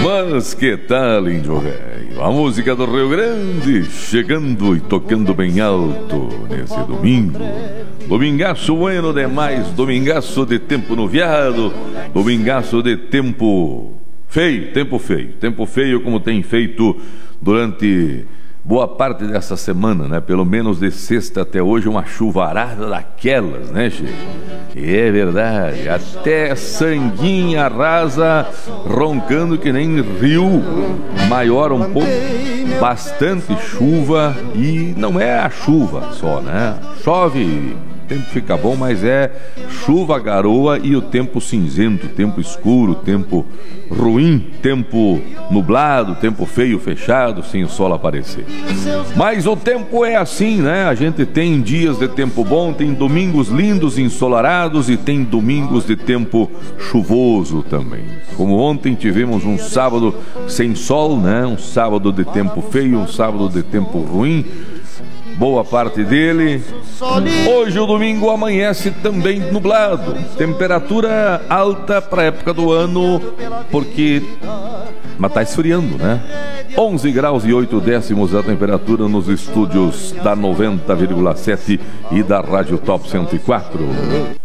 Mas que tal, índio velho? A música do Rio Grande chegando e tocando bem alto nesse domingo. Domingaço bueno demais, domingaço de tempo nuviado, domingaço de tempo feio, tempo feio como tem feito durante boa parte dessa semana, né? Pelo menos de sexta até hoje, uma chuvarada daquelas, né, Chico? É verdade, até sanguinha rasa, roncando que nem rio maior um pouco, bastante chuva, e não é a chuva só, né? Chove, o tempo fica bom, mas é chuva, garoa e o tempo cinzento, tempo escuro, tempo ruim, tempo nublado, tempo feio, fechado, sem o sol aparecer. Mas o tempo é assim, né? A gente tem dias de tempo bom, tem domingos lindos, ensolarados, e tem domingos de tempo chuvoso também. Como ontem tivemos um sábado sem sol, né? Um sábado de tempo feio, um sábado de tempo ruim, boa parte dele. Hoje o domingo amanhece também nublado, temperatura alta para a época do ano, porque mas tá esfriando, né? 11 graus e 8 décimos a temperatura nos estúdios da 90,7 e da Rádio Top 104.